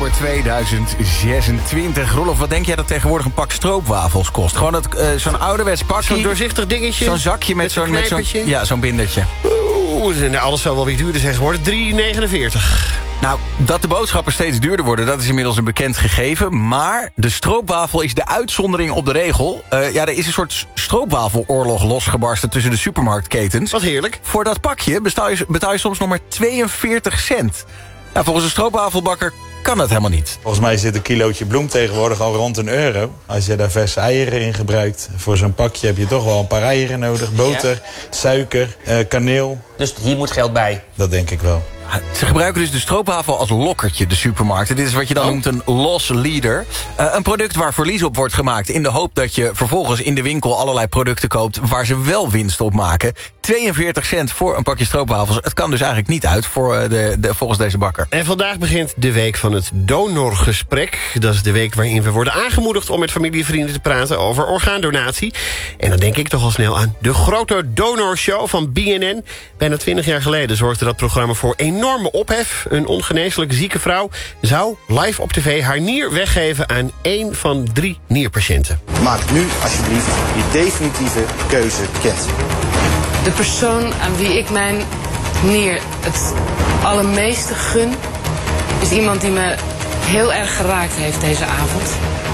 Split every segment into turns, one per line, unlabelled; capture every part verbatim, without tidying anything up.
voor tweeduizend zesentwintig. Rolof, wat denk jij dat tegenwoordig een pak stroopwafels kost? Gewoon het, uh, zo'n ouderwets pakje.
Zo'n doorzichtig dingetje.
Zo'n zakje met, met zo'n... Met zo'n ja, zo'n bindertje.
Oeh, nou, alles zou wel weer duurder zijn geworden. drie negenenveertig.
Nou, dat de boodschappen steeds duurder worden, dat is inmiddels een bekend gegeven. Maar de stroopwafel is de uitzondering op de regel. Uh, ja, er is een soort stroopwafeloorlog losgebarsten tussen de supermarktketens.
Wat heerlijk.
Voor dat pakje betaal je, betaal je soms nog maar tweeënveertig cent. Nou, volgens een stroopwafelbakker kan dat helemaal niet.
Volgens mij zit een kilootje bloem tegenwoordig al rond een euro. Als je daar verse eieren in gebruikt, voor zo'n pakje heb je toch wel een paar eieren nodig. Boter, ja. suiker, uh, kaneel.
Dus hier moet geld bij?
Dat denk ik wel.
Ze gebruiken dus de stroopwafel als lokkertje, de supermarkten. Dit is wat je dan oh. noemt een loss leader. Uh, een product waar verlies op wordt gemaakt... in de hoop dat je vervolgens in de winkel allerlei producten koopt... waar ze wel winst op maken. tweeënveertig cent voor een pakje stroopwafels. Het kan dus eigenlijk niet uit voor de, de, volgens deze bakker.
En vandaag begint de week van het donorgesprek. Dat is de week waarin we worden aangemoedigd... om met familie en vrienden te praten over orgaandonatie. En dan denk ik toch al snel aan de grote donorshow van B N N. Bijna twintig jaar geleden zorgde dat programma voor enorme ophef. Een ongeneeslijk zieke vrouw zou live op tv haar nier weggeven... aan één van drie nierpatiënten.
Maak nu alsjeblieft je definitieve keuze bekend.
De persoon aan wie ik mijn nier het allermeeste gun... is iemand die me heel erg geraakt heeft deze avond.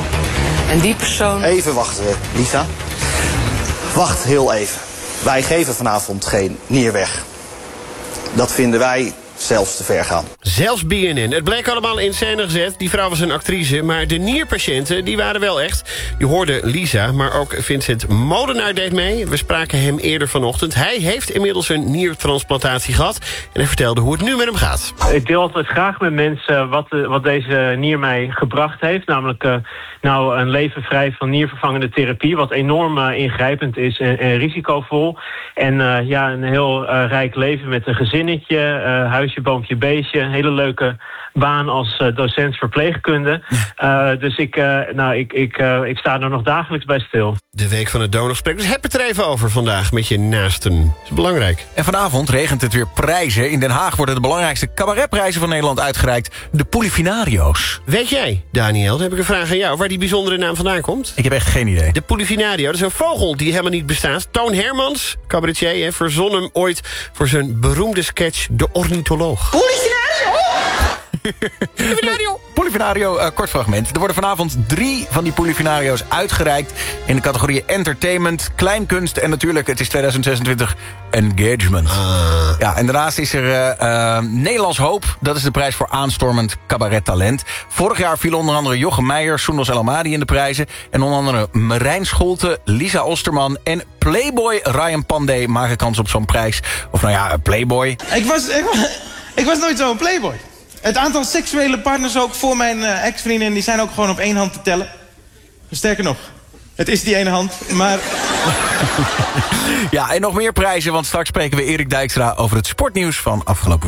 En die persoon...
Even wachten, Lisa. Wacht heel even. Wij geven vanavond geen nier weg. Dat vinden wij zelfs te ver gaan.
Zelfs B N N. Het bleek allemaal in scène gezet. Die vrouw was een actrice, maar de nierpatiënten die waren wel echt. Je hoorde Lisa, maar ook Vincent Molenaar deed mee. We spraken hem eerder vanochtend. Hij heeft inmiddels een niertransplantatie gehad. En hij vertelde hoe het nu met hem gaat.
Ik deel altijd graag met mensen wat, wat deze nier mij gebracht heeft. Namelijk uh, nou, een leven vrij van niervervangende therapie. Wat enorm uh, ingrijpend is en, en risicovol. En uh, ja, een heel uh, rijk leven met een gezinnetje, uh, huisje, boompje, beestje. Een hele leuke baan als uh, docent verpleegkunde. Uh, dus ik, uh, nou, ik, ik, uh, ik sta er nog dagelijks bij stil.
De week van het donorgesprek. Dus heb het er even over vandaag met je naasten. Dat is belangrijk.
En vanavond regent het weer prijzen. In Den Haag worden de belangrijkste cabaretprijzen van Nederland uitgereikt. De Polifinario's.
Weet jij, Daniel, dan heb ik een vraag aan jou... waar die bijzondere naam vandaan komt?
Ik heb echt geen idee.
De Polifinario, dat is een vogel die helemaal niet bestaat. Toon Hermans, cabaretier, verzon hem ooit... voor zijn beroemde sketch De Ornitholoog.
Polifinario! Polifinario! Polifinario, uh, kort fragment. Er worden vanavond drie van die Polifinario's uitgereikt... in de categorieën entertainment, kleinkunst... en natuurlijk, het is tweeduizend zesentwintig, engagement. Uh. Ja, en daarnaast is er uh, uh, Nederlands Hoop. Dat is de prijs voor aanstormend cabarettalent. Vorig jaar viel onder andere Jochem Meijer, Soendos El Amadi in de prijzen... en onder andere Marijn Scholte, Lisa Osterman... en Playboy Ryan Pandey maken kans op zo'n prijs. Of nou ja, Playboy.
Ik was, ik was, ik was nooit zo'n Playboy. Het aantal seksuele partners ook voor mijn uh, ex-vrienden... die zijn ook gewoon op één hand te tellen. Sterker nog, het is die ene hand, maar...
Ja, en nog meer prijzen, want straks spreken we Erik Dijkstra... over het sportnieuws van afgelopen